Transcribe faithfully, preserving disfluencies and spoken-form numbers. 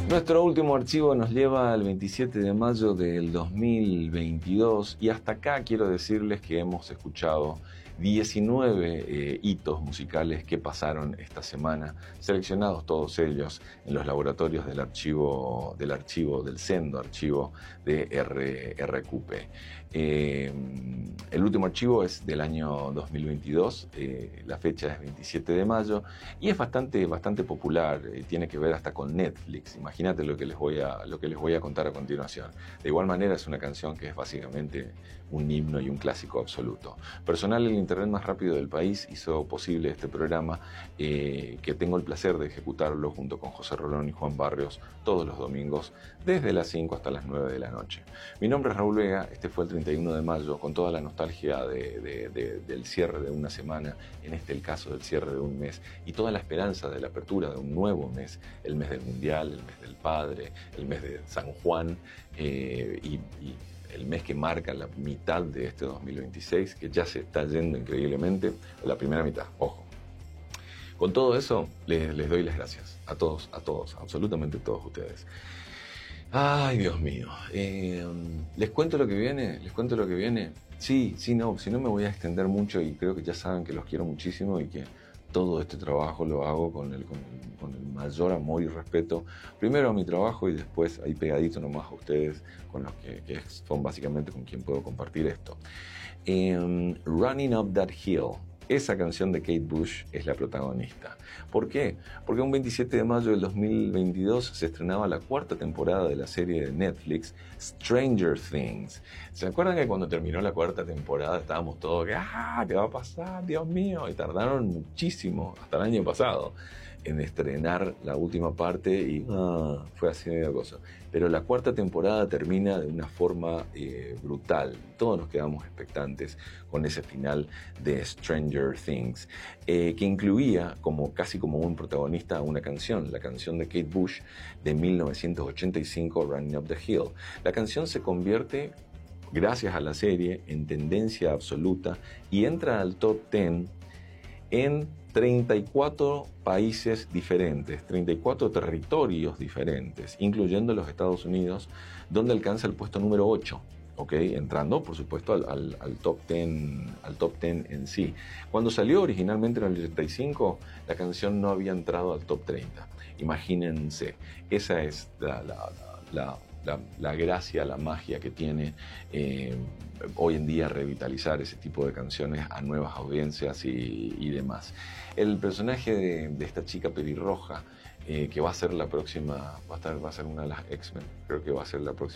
Nuestro último archivo nos lleva al veintisiete de mayo del dos mil veintidós y hasta acá quiero decirles que hemos escuchado diecinueve eh, hitos musicales que pasaron esta semana, seleccionados todos ellos en los laboratorios del archivo del archivo del sendo archivo de R, RQP. Eh, el último archivo es del año dos mil veintidós, eh, la fecha es veintisiete de mayo y es bastante, bastante popular, eh, tiene que ver hasta con Netflix. Imagínate lo que les voy a, lo que les voy a contar a continuación. De igual manera es una canción que es básicamente un himno y un clásico absoluto. Personal, el internet más rápido del país hizo posible este programa, eh, que tengo el placer de ejecutarlo junto con José Rolón y Juan Barrios todos los domingos desde las cinco hasta las nueve de la noche. Mi nombre es Raúl Vega, este fue el treinta y uno de mayo, con toda la nostalgia de, de, de, del cierre de una semana, en este el caso del cierre de un mes, y toda la esperanza de la apertura de un nuevo mes, el mes del Mundial, el mes del Padre, el mes de San Juan, eh, y, y el mes que marca la mitad de este dos mil veintiséis, que ya se está yendo increíblemente, la primera mitad, ojo. Con todo eso, les, les doy las gracias a todos, a todos, absolutamente todos ustedes. Ay, Dios mío. Eh, ¿Les cuento lo que viene? ¿Les cuento lo que viene? Sí, sí, no, si no me voy a extender mucho y creo que ya saben que los quiero muchísimo y que todo este trabajo lo hago con el, con el, con el mayor amor y respeto, primero a mi trabajo y después ahí pegadito nomás a ustedes, con los que, que son básicamente con quien puedo compartir esto. Um, Running Up That Hill, esa canción de Kate Bush es la protagonista. ¿Por qué? Porque un veintisiete de mayo del dos mil veintidós se estrenaba la cuarta temporada de la serie de Netflix Stranger Things. ¿Se acuerdan que cuando terminó la cuarta temporada estábamos todos que ¡ah! ¿Qué va a pasar? Dios mío. Y tardaron muchísimo, hasta el año pasado, en estrenar la última parte y ah, fue así medio cosa. Pero la cuarta temporada termina de una forma eh, brutal. Todos nos quedamos expectantes con ese final de Stranger Things, eh, que incluía como casi como un protagonista una canción, la canción de Kate Bush de mil novecientos ochenta y cinco, Running Up the Hill. La canción se convierte, gracias a la serie, en tendencia absoluta y entra al top diez en treinta y cuatro países diferentes, treinta y cuatro territorios diferentes, incluyendo los Estados Unidos, donde alcanza el puesto número ocho, ¿ok? Entrando, por supuesto, al, al, al, top diez, al top diez en sí. Cuando salió originalmente en el ochenta y cinco, la canción no había entrado al top treinta. Imagínense, esa es la... la, la La, la gracia, la magia que tiene eh, hoy en día revitalizar ese tipo de canciones a nuevas audiencias y, y demás. El personaje de, de esta chica pelirroja, eh, que va a ser la próxima, va a, estar, va a ser una de las X-Men, creo que va a ser la próxima